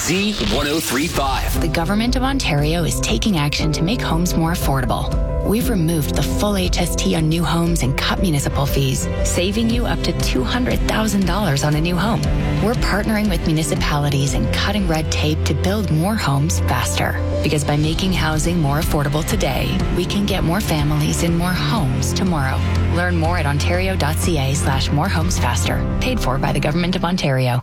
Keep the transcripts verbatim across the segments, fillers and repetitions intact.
Z one oh three point five. The Government of Ontario is taking action to make homes more affordable. We've removed the full H S T on new homes and cut municipal fees, saving you up to two hundred thousand dollars on a new home. We're partnering with municipalities and cutting red tape to build more homes faster. Because by making housing more affordable today, we can get more families in more homes tomorrow. Learn more at ontario.ca slash more homes faster. Paid for by the Government of Ontario.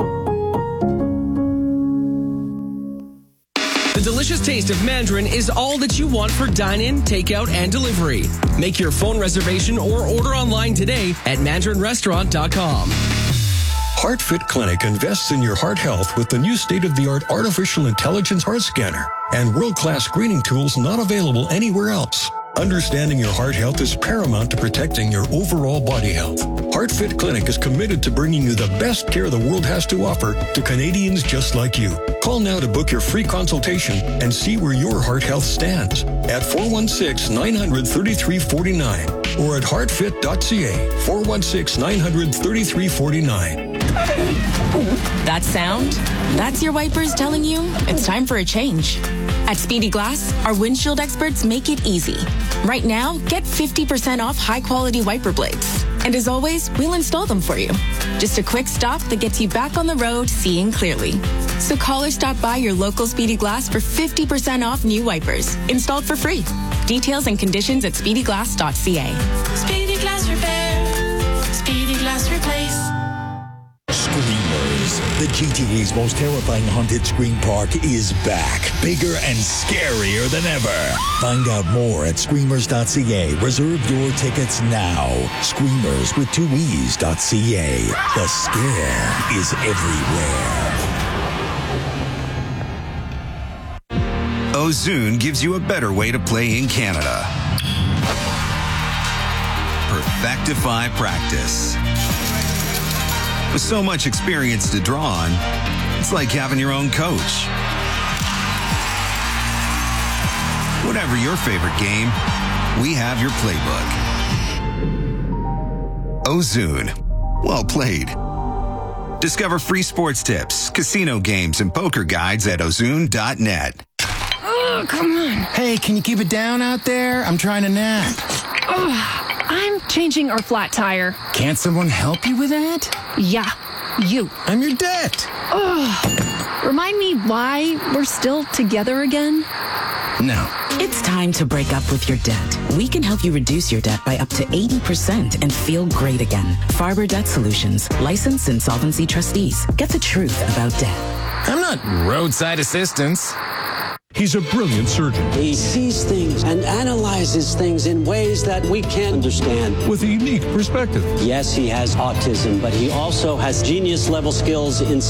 The delicious taste of Mandarin is all that you want for dine-in, takeout, and delivery. Make your phone reservation or order online today at mandarin restaurant dot com. HeartFit Clinic invests in your heart health with the new state-of-the-art artificial intelligence heart scanner and world-class screening tools not available anywhere else. Understanding your heart health is paramount to protecting your overall body health. HeartFit Clinic is committed to bringing you the best care the world has to offer to Canadians just like you. Call now to book your free consultation and see where your heart health stands at four one six, nine hundred, thirty-three forty-nine or at heartfit dot c a, four one six, nine hundred, thirty-three forty-nine. That sound? That's your wipers telling you it's time for a change. At Speedy Glass, our windshield experts make it easy. Right now, get fifty percent off high-quality wiper blades. And as always, we'll install them for you. Just a quick stop that gets you back on the road seeing clearly. So call or stop by your local Speedy Glass for fifty percent off new wipers, installed for free. Details and conditions at speedy glass dot c a. Speedy Glass Repair. Speedy Glass Replace. Screamers, the G T A's most terrifying haunted scream park is back, bigger and scarier than ever. Find out more at screamers dot c a. Reserve your tickets now. Screamers with two E's dot c a. The scare is everywhere. Ozoon gives you a better way to play in Canada. Perfectify practice. With so much experience to draw on, it's like having your own coach. Whatever your favorite game, we have your playbook. Ozoon. Well played. Discover free sports tips, casino games, and poker guides at ozoon dot net. Oh, come on. Hey, can you keep it down out there? I'm trying to nap. Oh. I'm changing our flat tire. Can't someone help you with that? Yeah, you. I'm your debt. Ugh. Remind me why we're still together again? No. It's time to break up with your debt. We can help you reduce your debt by up to eighty percent and feel great again. Farber Debt Solutions, licensed insolvency trustees. Get the truth about debt. I'm not roadside assistance. He's a brilliant surgeon. He sees things and analyzes things in ways that we can't understand. With a unique perspective. Yes, he has autism, but he also has genius-level skills in